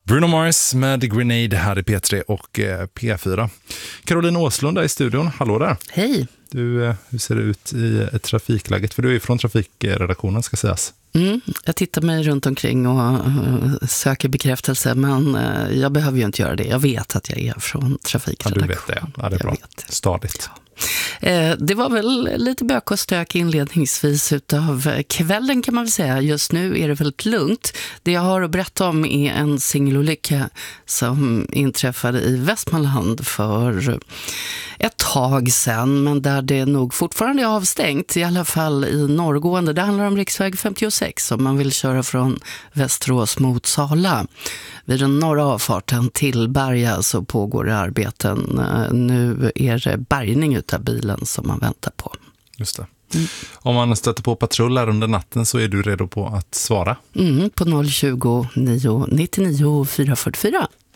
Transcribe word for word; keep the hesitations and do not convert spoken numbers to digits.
Bruno Mars med Grenade här i P tre och P fyra. Caroline Åslund är i studion. Hallå där. Hej. Du, hur ser det ut i trafikläget? För du är från trafikredaktionen, ska sägas. Mm, jag tittar mig runt omkring och söker bekräftelse, men jag behöver ju inte göra det. Jag vet att jag är från trafikredaktionen. Ja, du vet det. Ja, det är bra. Stadigt. Ja. Det var väl lite bök och stök inledningsvis utav kvällen, kan man väl säga. Just nu är det väldigt lugnt. Det jag har att berätta om är en singelolycka som inträffade i Västmanland för ett tag sedan, men där det nog fortfarande är avstängt, i alla fall i norrgående. Det handlar om riksväg femtiosex om man vill köra från Västerås mot Sala. Vid den norra avfarten till Berga så pågår det arbeten. Nu är det bärgning utav bilen som man väntar på. Just det. Mm. Om man stöter på patruller under natten så är du redo på att svara? Mm, på noll tjugo, nio nittionio, fyra fyrtiofyra.